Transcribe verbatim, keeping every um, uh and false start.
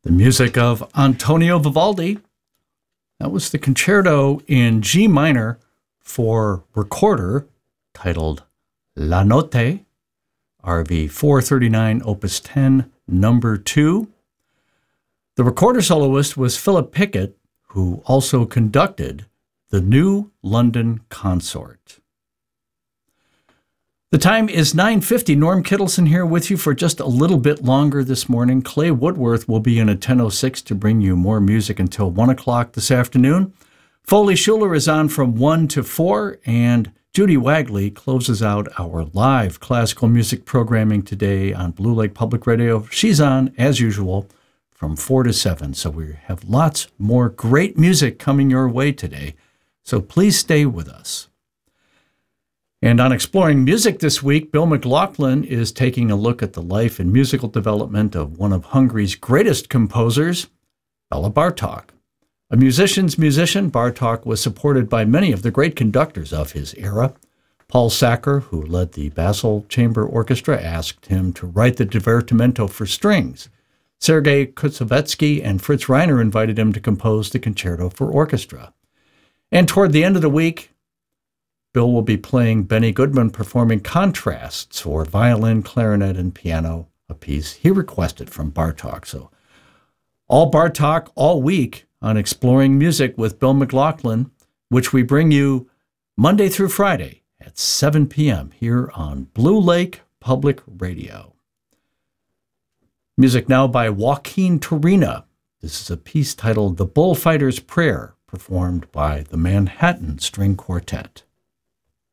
The music of Antonio Vivaldi. That was the concerto in G minor for recorder titled La Notte, R V four thirty-nine, Opus ten, number two. The recorder soloist was Philip Pickett, who also conducted the New London Consort. The time is nine fifty. Norm Kittleson here with you for just a little bit longer this morning. Clay Woodworth will be in at ten oh six to bring you more music until one o'clock this afternoon. Foley Schuler is on from one to four, and Judy Wagley closes out our live classical music programming today on Blue Lake Public Radio. She's on, as usual, from four to seven, so we have lots more great music coming your way today, so please stay with us. And on Exploring Music this week, Bill McLaughlin is taking a look at the life and musical development of one of Hungary's greatest composers, Bela Bartók. A musician's musician, Bartók was supported by many of the great conductors of his era. Paul Sacker, who led the Basel Chamber Orchestra, asked him to write the Divertimento for strings. Sergei Koussevitzky and Fritz Reiner invited him to compose the concerto for orchestra. And toward the end of the week, Bill will be playing Benny Goodman performing contrasts for violin, clarinet, and piano, a piece he requested from Bartók. So all Bartók all week on Exploring Music with Bill McLaughlin, which we bring you Monday through Friday at seven p.m. here on Blue Lake Public Radio. Music now by Joaquin Turina. This is a piece titled The Bullfighter's Prayer, performed by the Manhattan String Quartet.